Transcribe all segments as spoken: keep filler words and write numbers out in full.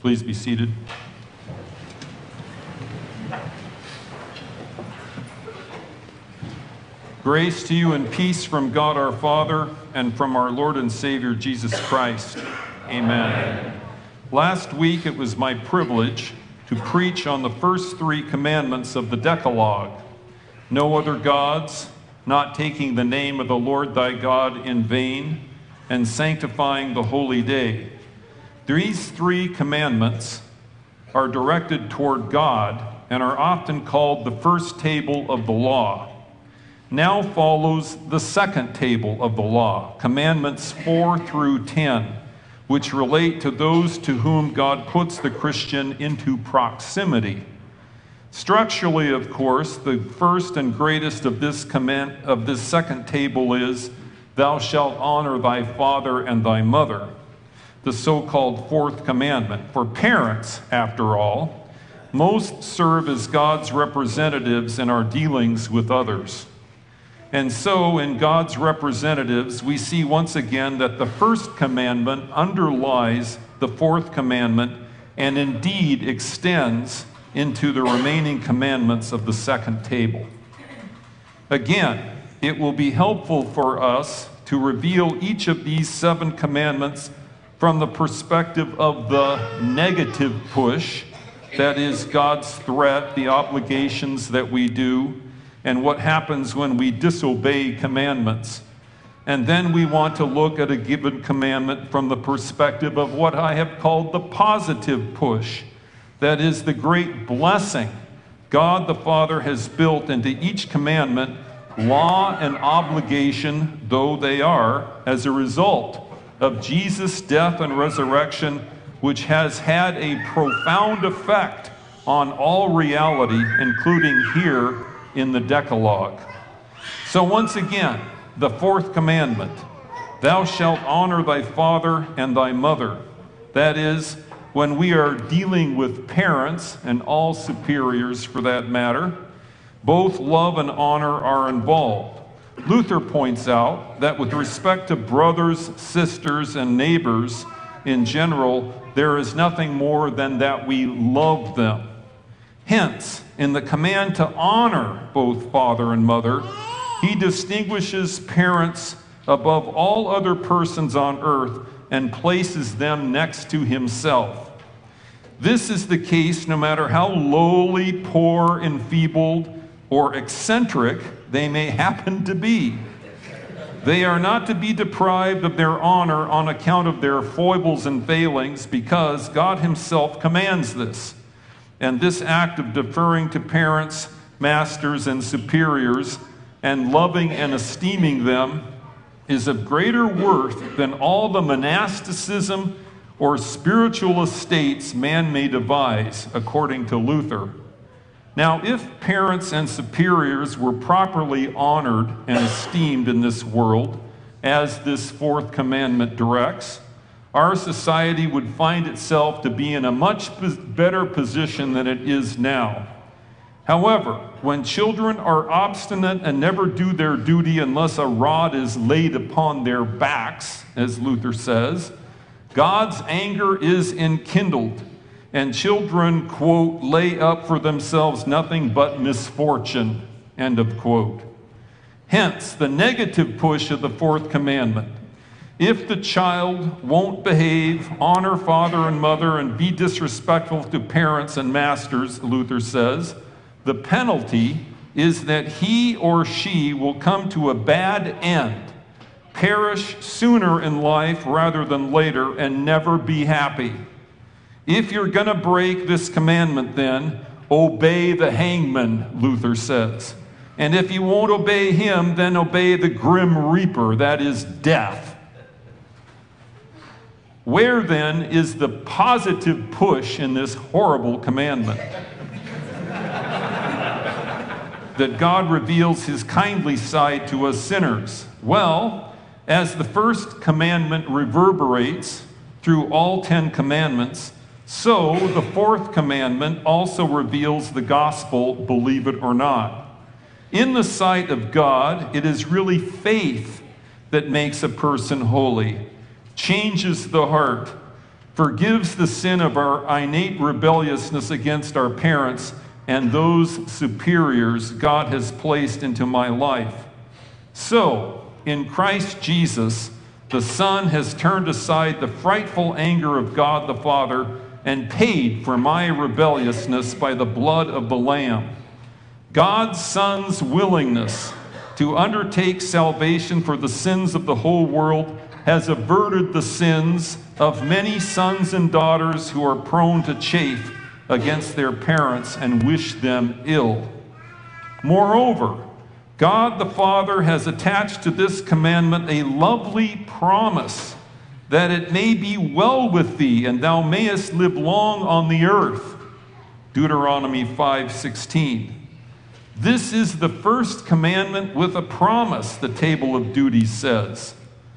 Please be seated. Grace to you and peace from God our Father and from our Lord and Savior Jesus Christ. Amen. Last week it was my privilege to preach on the first three commandments of the Decalogue. No other gods, not taking the name of the Lord thy God in vain, and sanctifying the holy day. These three commandments are directed toward God and are often called the first table of the law. Now follows the second table of the law, commandments four through ten, which relate to those to whom God puts the Christian into proximity. Structurally, of course, the first and greatest of this command of this second table is, "Thou shalt honor thy father and thy mother," the so-called fourth commandment. For parents, after all, most serve as God's representatives in our dealings with others. And so, in God's representatives, we see once again that the first commandment underlies the fourth commandment and indeed extends into the remaining commandments of the second table. Again, it will be helpful for us to reveal each of these seven commandments from the perspective of the negative push, that is, God's threat, the obligations that we do, and what happens when we disobey commandments. And then we want to look at a given commandment from the perspective of what I have called the positive push. That is the great blessing God the Father has built into each commandment, law and obligation though they are, as a result of Jesus' death and resurrection, which has had a profound effect on all reality, including here in the Decalogue. So once again, the fourth commandment, "Thou shalt honor thy father and thy mother." That is, when we are dealing with parents, and all superiors for that matter, both love and honor are involved. Luther points out that with respect to brothers, sisters, and neighbors in general, there is nothing more than that we love them. Hence, in the command to honor both father and mother, he distinguishes parents above all other persons on earth and places them next to himself. This is the case no matter how lowly, poor, enfeebled, or eccentric they may happen to be. They are not to be deprived of their honor on account of their foibles and failings, because God himself commands this. And this act of deferring to parents, masters, and superiors, and loving and esteeming them, is of greater worth than all the monasticism or spiritual estates man may devise, according to Luther. Now, if parents and superiors were properly honored and esteemed in this world, as this fourth commandment directs, our society would find itself to be in a much better position than it is now. However, when children are obstinate and never do their duty unless a rod is laid upon their backs, as Luther says, God's anger is enkindled, and children, quote, lay up for themselves nothing but misfortune, end of quote. Hence, the negative push of the fourth commandment. If the child won't behave, honor father and mother, and be disrespectful to parents and masters, Luther says, the penalty is that he or she will come to a bad end, perish sooner in life rather than later, and never be happy. If you're going to break this commandment, then obey the hangman, Luther says. And if you won't obey him, then obey the grim reaper, that is death. Where then is the positive push in this horrible commandment? That God reveals his kindly side to us sinners. Well, as the first commandment reverberates through all ten commandments, so the fourth commandment also reveals the gospel, believe it or not. In the sight of God, it is really faith that makes a person holy, changes the heart, forgives the sin of our innate rebelliousness against our parents and those superiors God has placed into my life. So, in Christ Jesus, the Son has turned aside the frightful anger of God the Father and paid for my rebelliousness by the blood of the Lamb. God's Son's willingness to undertake salvation for the sins of the whole world has averted the sins of many sons and daughters who are prone to chafe against their parents and wish them ill. Moreover, God the Father has attached to this commandment a lovely promise that it may be well with thee and thou mayest live long on the earth. Deuteronomy five sixteen. This is the first commandment with a promise, the Table of Duties says.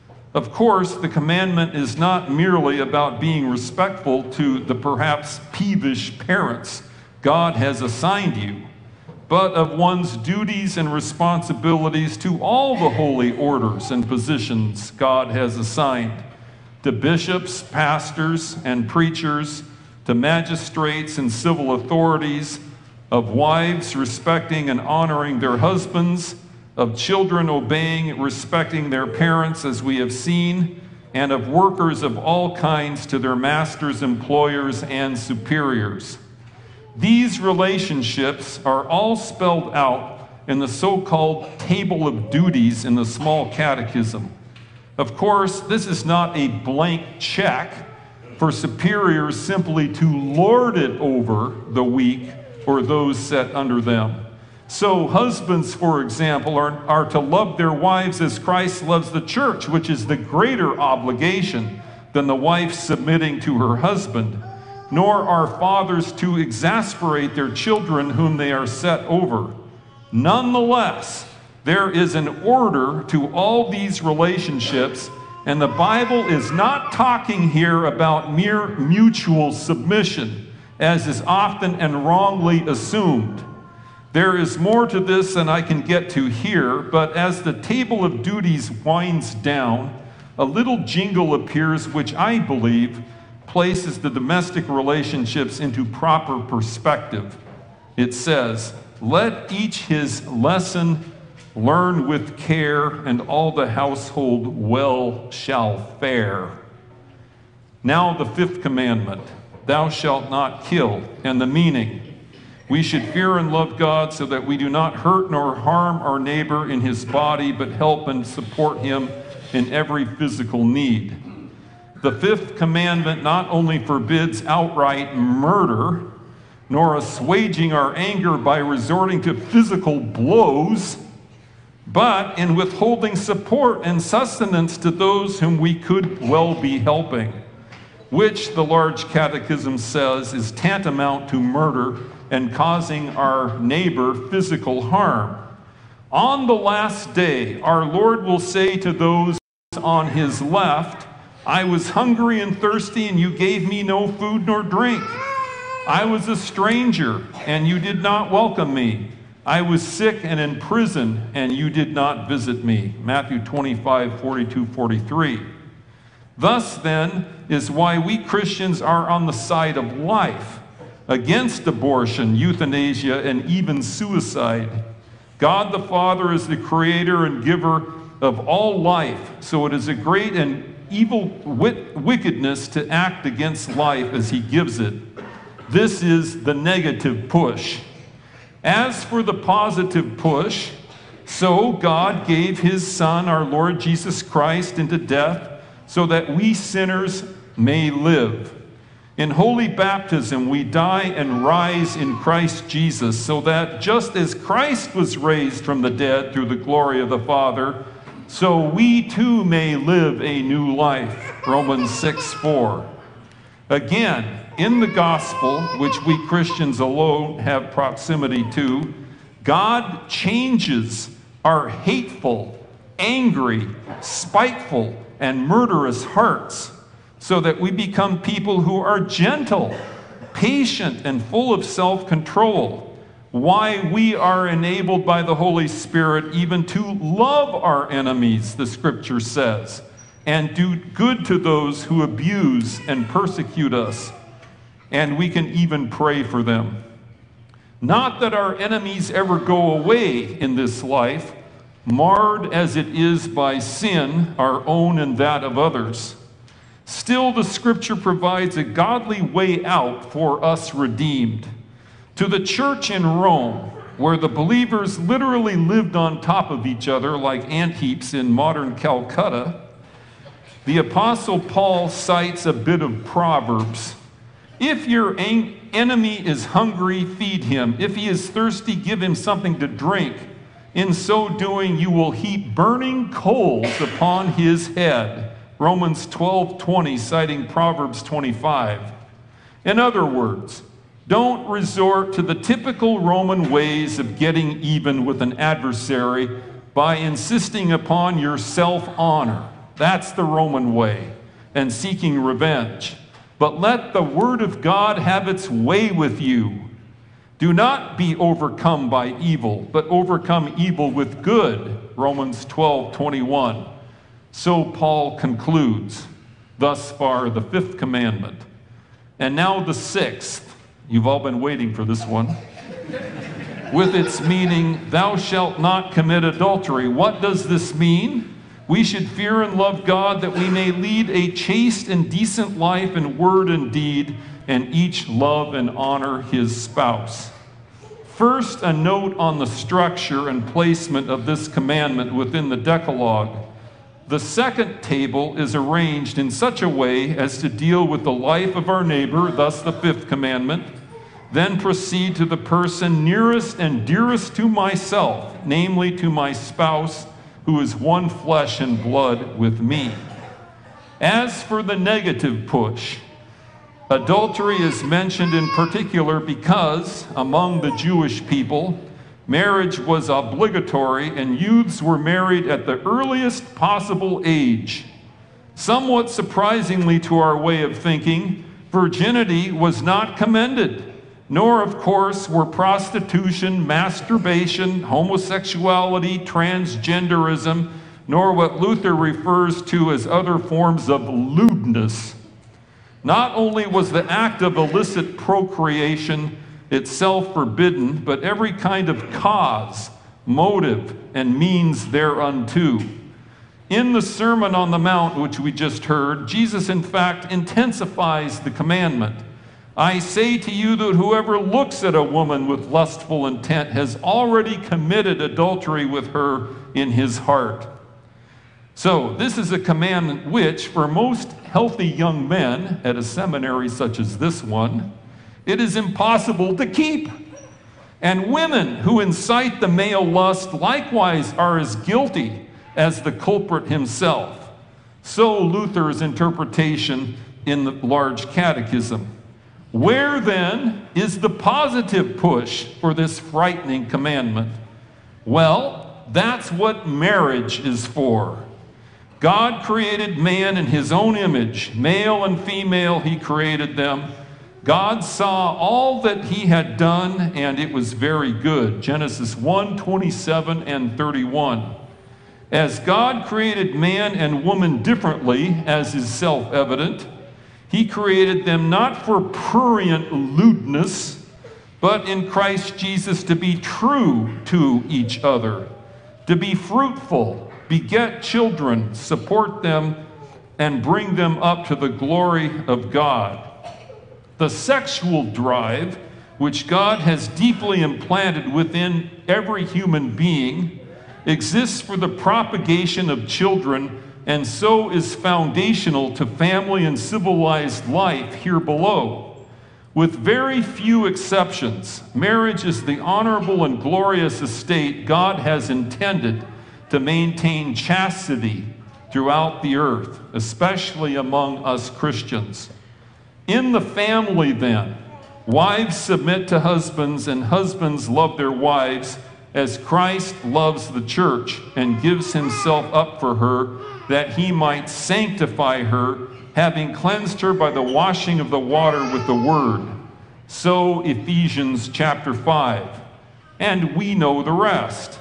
Of course, the commandment is not merely about being respectful to the perhaps peevish parents God has assigned you, but of one's duties and responsibilities to all the holy orders and positions God has assigned, to bishops, pastors, and preachers, to magistrates and civil authorities, of wives respecting and honoring their husbands, of children obeying and respecting their parents, as we have seen, and of workers of all kinds to their masters, employers, and superiors. These relationships are all spelled out in the so-called Table of Duties in the Small Catechism. Of course, this is not a blank check for superiors simply to lord it over the weak or those set under them. So husbands, for example, are, are to love their wives as Christ loves the church, which is the greater obligation than the wife submitting to her husband. Nor are fathers to exasperate their children whom they are set over. Nonetheless, there is an order to all these relationships, and the Bible is not talking here about mere mutual submission, as is often and wrongly assumed. There is more to this than I can get to here, but as the Table of Duties winds down, a little jingle appears which I believe places the domestic relationships into proper perspective. It says, "Let each his lesson learn with care, and all the household well shall fare." Now the fifth commandment, thou shalt not kill, and the meaning. We should fear and love God so that we do not hurt nor harm our neighbor in his body, but help and support him in every physical need. The fifth commandment not only forbids outright murder, nor assuaging our anger by resorting to physical blows, but in withholding support and sustenance to those whom we could well be helping, which the large catechism says is tantamount to murder and causing our neighbor physical harm. On the last day, our Lord will say to those on his left, I was hungry and thirsty, and you gave me no food nor drink. I was a stranger, and you did not welcome me. I was sick and in prison, and you did not visit me. Matthew twenty-five, forty-two, forty-three. Thus, then, is why we Christians are on the side of life, against abortion, euthanasia, and even suicide. God the Father is the creator and giver of all life, so it is a great and evil wickedness to act against life as he gives it. This is the negative push. As for the positive push, so God gave his Son, our Lord Jesus Christ, into death so that we sinners may live. In holy baptism, we die and rise in Christ Jesus, so that just as Christ was raised from the dead through the glory of the Father, so we too may live a new life. Romans six, four. Again, in the gospel, which we Christians alone have proximity to, God changes our hateful, angry, spiteful, and murderous hearts so that we become people who are gentle, patient, and full of self-control. Why we are enabled by the Holy Spirit even to love our enemies, the scripture says, and do good to those who abuse and persecute us, and we can even pray for them. Not that our enemies ever go away in this life, marred as it is by sin, our own and that of others. Still, the Scripture provides a godly way out for us redeemed. To the church in Rome, where the believers literally lived on top of each other like ant heaps in modern Calcutta, the Apostle Paul cites a bit of Proverbs. If your enemy is hungry, feed him. If he is thirsty, give him something to drink. In so doing, you will heap burning coals upon his head. Romans twelve twenty, citing Proverbs twenty-five. In other words, don't resort to the typical Roman ways of getting even with an adversary by insisting upon your self-honor. That's the Roman way, and seeking revenge. But let the Word of God have its way with you. Do not be overcome by evil, but overcome evil with good. Romans twelve twenty-one. So Paul concludes, thus far the fifth commandment. And now the sixth. You've all been waiting for this one. With its meaning, thou shalt not commit adultery. What does this mean? We should fear and love God that we may lead a chaste and decent life in word and deed, and each love and honor his spouse. First, a note on the structure and placement of this commandment within the Decalogue. The second table is arranged in such a way as to deal with the life of our neighbor, thus the fifth commandment, then proceed to the person nearest and dearest to myself, namely to my spouse, who is one flesh and blood with me. As for the negative push, adultery is mentioned in particular because, among the Jewish people, marriage was obligatory and youths were married at the earliest possible age. Somewhat surprisingly to our way of thinking, virginity was not commended, nor, of course, were prostitution, masturbation, homosexuality, transgenderism, nor what Luther refers to as other forms of lewdness. Not only was the act of illicit procreation itself forbidden, but every kind of cause, motive, and means thereunto. In the Sermon on the Mount, which we just heard, Jesus, in fact, intensifies the commandment. I say to you that whoever looks at a woman with lustful intent has already committed adultery with her in his heart. So, this is a commandment which, for most healthy young men at a seminary such as this one, it is impossible to keep. And women who incite the male lust likewise are as guilty as the culprit himself. So Luther's interpretation in the Large Catechism. Where then is the positive push for this frightening commandment? Well, that's what marriage is for. God created man in his own image. Male and female, he created them. God saw all that he had done, and it was very good. Genesis one, twenty-seven and thirty-one. As God created man and woman differently, as is self-evident, he created them not for prurient lewdness, but in Christ Jesus to be true to each other, to be fruitful, beget children, support them, and bring them up to the glory of God. The sexual drive, which God has deeply implanted within every human being, exists for the propagation of children, and so is foundational to family and civilized life here below. With very few exceptions, marriage is the honorable and glorious estate God has intended to maintain chastity throughout the earth, especially among us Christians. In the family, then, wives submit to husbands, and husbands love their wives as Christ loves the church and gives himself up for her, that he might sanctify her, having cleansed her by the washing of the water with the word. So Ephesians chapter five. And we know the rest.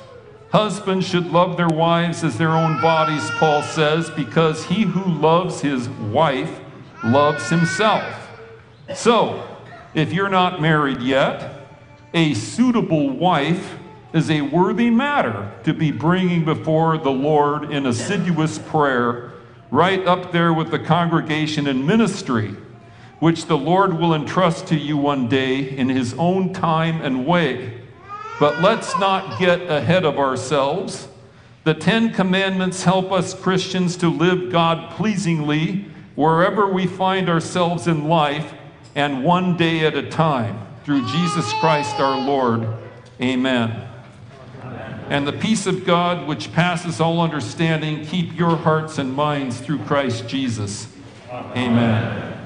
Husbands should love their wives as their own bodies, Paul says, because he who loves his wife loves himself. So, if you're not married yet, a suitable wife is a worthy matter to be bringing before the Lord in assiduous prayer, right up there with the congregation and ministry, which the Lord will entrust to you one day in his own time and way. But let's not get ahead of ourselves. The Ten Commandments help us Christians to live God-pleasingly wherever we find ourselves in life, and one day at a time. Through Jesus Christ our Lord. Amen. And the peace of God, which passes all understanding, keep your hearts and minds through Christ Jesus. Amen.